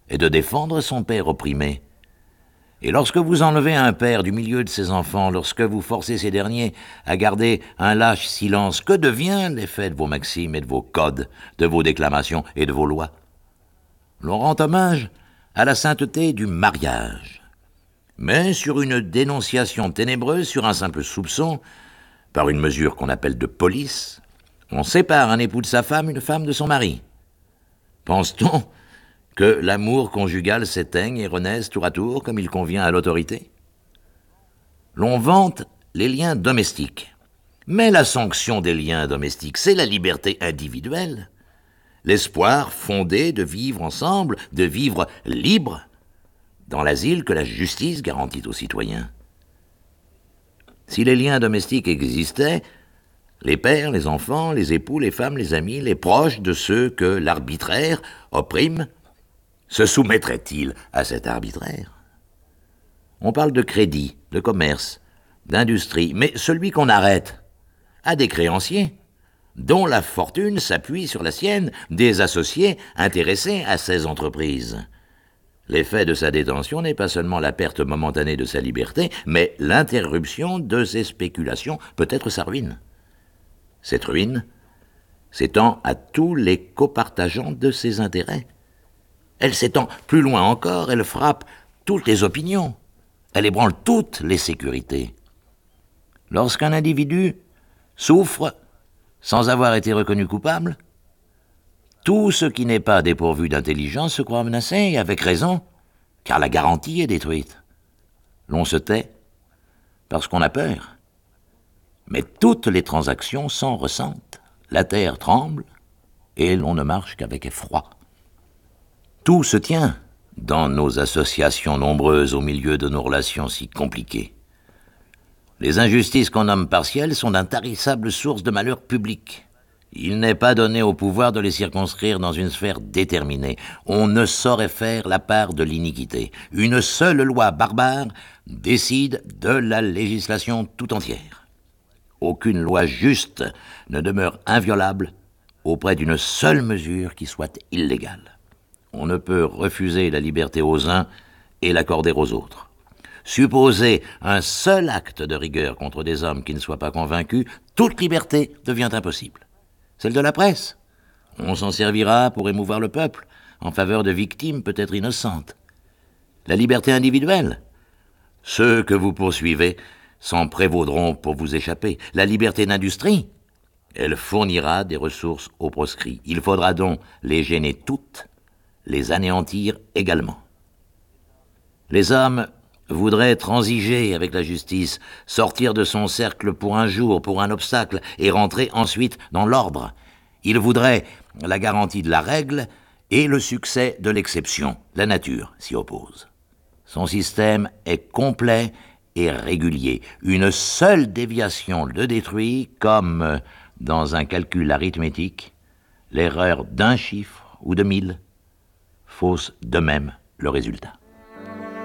est de défendre son père opprimé. Et lorsque vous enlevez un père du milieu de ses enfants, lorsque vous forcez ces derniers à garder un lâche silence, que devient l'effet de vos maximes et de vos codes, de vos déclamations et de vos lois? L'on rend hommage à la sainteté du mariage. Mais sur une dénonciation ténébreuse, sur un simple soupçon, par une mesure qu'on appelle de police, on sépare un époux de sa femme, une femme de son mari. Pense-t-on que l'amour conjugal s'éteigne et renaisse tour à tour comme il convient à l'autorité? L'on vante les liens domestiques. Mais la sanction des liens domestiques, c'est la liberté individuelle. L'espoir fondé de vivre ensemble, de vivre libre, dans l'asile que la justice garantit aux citoyens. Si les liens domestiques existaient, les pères, les enfants, les époux, les femmes, les amis, les proches de ceux que l'arbitraire opprime, se soumettraient-ils à cet arbitraire? On parle de crédit, de commerce, d'industrie, mais celui qu'on arrête a des créanciers, dont la fortune s'appuie sur la sienne, des associés intéressés à ces entreprises. L'effet de sa détention n'est pas seulement la perte momentanée de sa liberté, mais l'interruption de ses spéculations, peut-être sa ruine. Cette ruine s'étend à tous les copartageants de ses intérêts. Elle s'étend plus loin encore, elle frappe toutes les opinions, elle ébranle toutes les sécurités. Lorsqu'un individu souffre sans avoir été reconnu coupable, tout ce qui n'est pas dépourvu d'intelligence se croit menacé, et avec raison, car la garantie est détruite. L'on se tait parce qu'on a peur. Mais toutes les transactions s'en ressentent. La terre tremble et l'on ne marche qu'avec effroi. Tout se tient dans nos associations nombreuses au milieu de nos relations si compliquées. Les injustices qu'on nomme partielles sont d'intarissables sources de malheur public. Il n'est pas donné au pouvoir de les circonscrire dans une sphère déterminée. On ne saurait faire la part de l'iniquité. Une seule loi barbare décide de la législation tout entière. Aucune loi juste ne demeure inviolable auprès d'une seule mesure qui soit illégale. On ne peut refuser la liberté aux uns et l'accorder aux autres. Supposer un seul acte de rigueur contre des hommes qui ne soient pas convaincus, toute liberté devient impossible. Celle de la presse. On s'en servira pour émouvoir le peuple en faveur de victimes peut-être innocentes. La liberté individuelle. Ceux que vous poursuivez s'en prévaudront pour vous échapper. La liberté d'industrie. Elle fournira des ressources aux proscrits. Il faudra donc les gêner toutes, les anéantir également. Les hommes voudraient transiger avec la justice, sortir de son cercle pour un jour, pour un obstacle, et rentrer ensuite dans l'ordre. Ils voudraient la garantie de la règle et le succès de l'exception. La nature s'y oppose. Son système est complet et régulier. Une seule déviation le détruit, comme dans un calcul arithmétique, l'erreur d'un chiffre ou de 1000 fausse de même le résultat.